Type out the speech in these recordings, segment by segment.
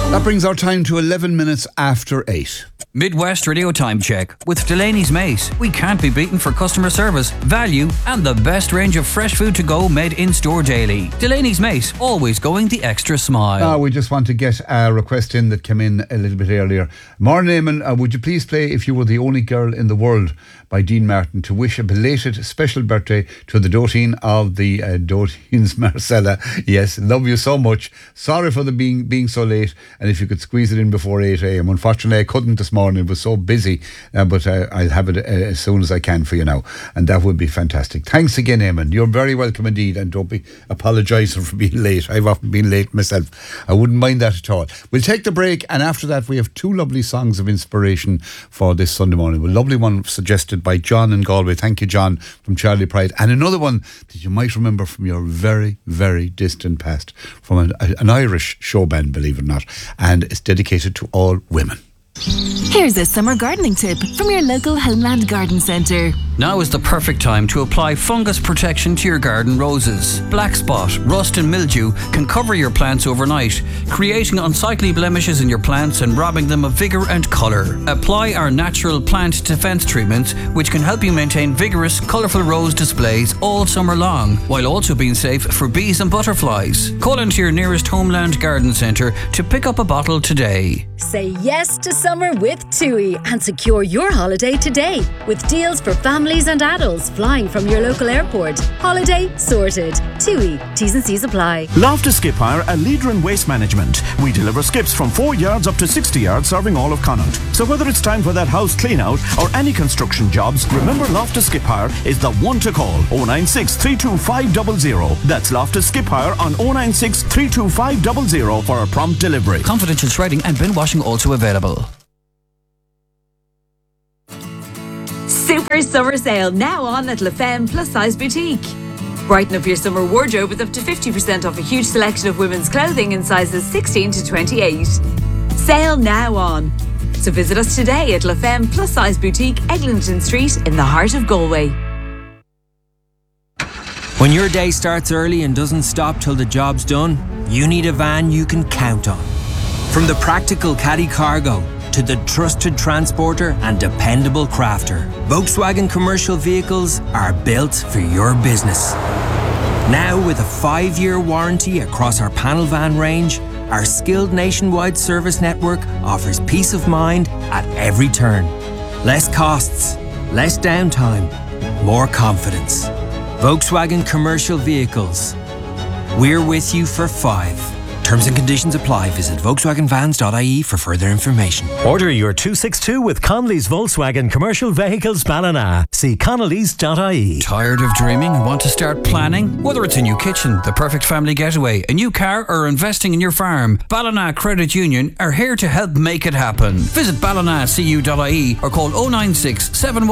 That brings our time to 11 minutes after 8. Midwest Radio Time Check with Delaney's Mate. We can't be beaten for customer service, value, and the best range of fresh food to go made in store daily. Delaney's Mate, always going the extra smile. We just want to get a request in that came in a little bit earlier. Morning, Eamon, would you please play If You Were the Only Girl in the World by Dean Martin to wish a belated special birthday to the Dotine of the Dotines, Marcella. Yes, love you so much. Sorry for the being so late, and if you could squeeze it in before 8 a.m. Unfortunately, I couldn't this morning. It was so busy, but I'll have it as soon as I can for you now, and that would be fantastic. Thanks again, Eamon. You're very welcome indeed, and don't be apologising for being late. I've often been late myself. I wouldn't mind that at all. We'll take the break, and after that we have two lovely songs of inspiration for this Sunday morning. A lovely one suggested by John in Galway. Thank you, John, from Charlie Pride, and another one that you might remember from your very, very distant past, from an Irish show band, believe it or not, and it's dedicated to all women. Here's a summer gardening tip from your local Homeland Garden Centre. Now is the perfect time to apply fungus protection to your garden roses. Black spot, rust and mildew can cover your plants overnight, creating unsightly blemishes in your plants and robbing them of vigour and colour. Apply our natural plant defence treatments, which can help you maintain vigorous, colourful rose displays all summer long, while also being safe for bees and butterflies. Call into your nearest Homeland Garden Centre to pick up a bottle today. Say yes to summer with TUI and secure your holiday today with deals for families and adults flying from your local airport. Holiday sorted. TUI. T's and C's apply. Loftus Skip Hire, a leader in waste management. We deliver skips from 4 yards up to 60 yards, serving all of Connaught. So whether it's time for that house clean out or any construction jobs, remember Loftus Skip Hire is the one to call. 096 325 00. That's Loftus Skip Hire on 096 325 00 for a prompt delivery. Confidential shredding and bin washing also available. Super summer sale now on at La Femme Plus Size Boutique. Brighten up your summer wardrobe with up to 50% off a huge selection of women's clothing in sizes 16 to 28. Sale now on. So visit us today at La Femme Plus Size Boutique, Eglinton Street in the heart of Galway. When your day starts early and doesn't stop till the job's done, you need a van you can count on. From the practical caddy cargo to the trusted transporter and dependable crafter, Volkswagen Commercial Vehicles are built for your business. Now with a 5-year warranty across our panel van range, our skilled nationwide service network offers peace of mind at every turn. Less costs, less downtime, more confidence. Volkswagen Commercial Vehicles. We're with you for 5. Terms and conditions apply. Visit VolkswagenVans.ie for further information. Order your 262 with Connolly's Volkswagen Commercial Vehicles Ballina. See Connolly's.ie. Tired of dreaming and want to start planning? Whether it's a new kitchen, the perfect family getaway, a new car, or investing in your farm, Ballina Credit Union are here to help make it happen. Visit ballinacu.ie or call 096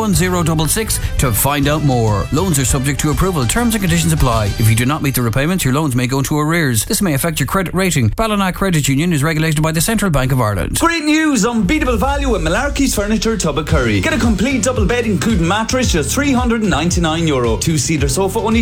71066 to find out more. Loans are subject to approval. Terms and conditions apply. If you do not meet the repayments, your loans may go into arrears. This may affect your credit rating. Ballina Credit Union is regulated by the Central Bank of Ireland. Great news! Unbeatable value at Malarkey's Furniture, Tubbacurry. Get a complete double bed including mattress just €399. Two-seater sofa only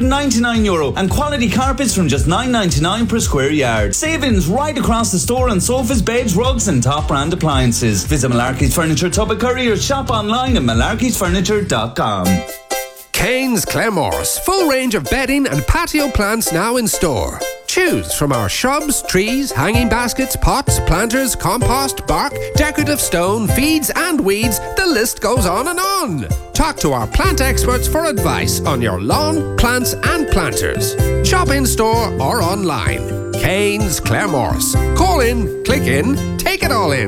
€299. And quality carpets from just $9.99 per square yard. Savings right across the store on sofas, beds, rugs and top brand appliances. Visit Malarkey's Furniture, Tubbacurry or shop online at malarkeysfurniture.com. Kane's Claremorris. Full range of bedding and patio plants now in store. Choose from our shrubs, trees, hanging baskets, pots, planters, compost, bark, decorative stone, feeds and weeds. The list goes on and on. Talk to our plant experts for advice on your lawn, plants and planters. Shop in store or online. Kane's Claremorris. Call in, click in, take it all in.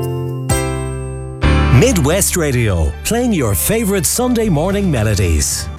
Midwest Radio, playing your favourite Sunday morning melodies.